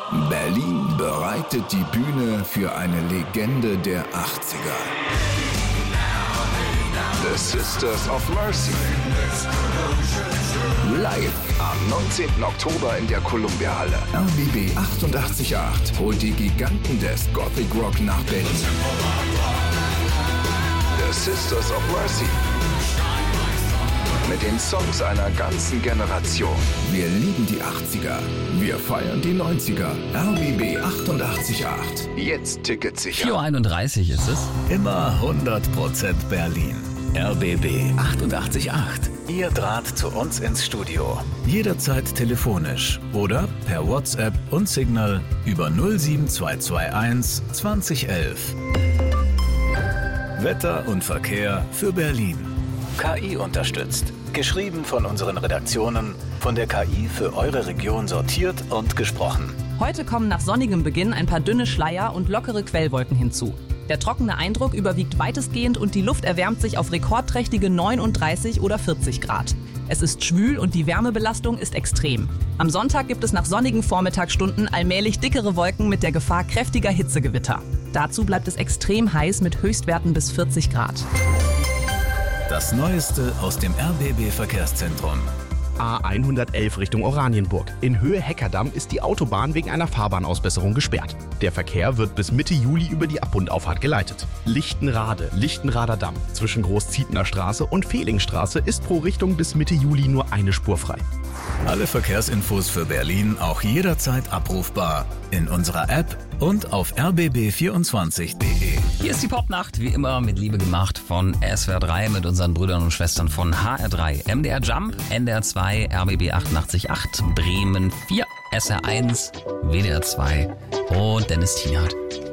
Berlin bereitet die Bühne für eine Legende der 80er. The Sisters of Mercy. Live am 19. Oktober in der Columbia-Halle. RBB 88.8 holt die Giganten des Gothic Rock nach Berlin. The Sisters of Mercy. Mit den Songs einer ganzen Generation. Wir lieben die 80er. Wir feiern die 90er. RBB 88.8. Jetzt Tickets sicher. 4:31 ist es. Immer 100% Berlin. RBB 88.8. Ihr Draht zu uns ins Studio. Jederzeit telefonisch oder per WhatsApp und Signal über 07221 2011. Wetter und Verkehr für Berlin. KI unterstützt. Geschrieben von unseren Redaktionen, von der KI für eure Region sortiert und gesprochen. Heute kommen nach sonnigem Beginn ein paar dünne Schleier und lockere Quellwolken hinzu. Der trockene Eindruck überwiegt weitestgehend und die Luft erwärmt sich auf rekordträchtige 39 oder 40 Grad. Es ist schwül und die Wärmebelastung ist extrem. Am Sonntag gibt es nach sonnigen Vormittagsstunden allmählich dickere Wolken mit der Gefahr kräftiger Hitzegewitter. Dazu bleibt es extrem heiß mit Höchstwerten bis 40 Grad. Das Neueste aus dem RBB-Verkehrszentrum. A111 Richtung Oranienburg. In Höhe Heckerdamm ist die Autobahn wegen einer Fahrbahnausbesserung gesperrt. Der Verkehr wird bis Mitte Juli über die Abbundauffahrt geleitet. Lichtenrader Damm zwischen Großzietner Straße und Fehlingstraße ist pro Richtung bis Mitte Juli nur eine Spur frei. Alle Verkehrsinfos für Berlin auch jederzeit abrufbar in unserer App und auf rbb24.de. Hier ist die Popnacht, wie immer mit Liebe gemacht von SWR 3 mit unseren Brüdern und Schwestern von HR3, MDR Jump, NDR 2, RBB 88.8, Bremen 4, SR 1, WDR 2 und Dennis Tienhardt.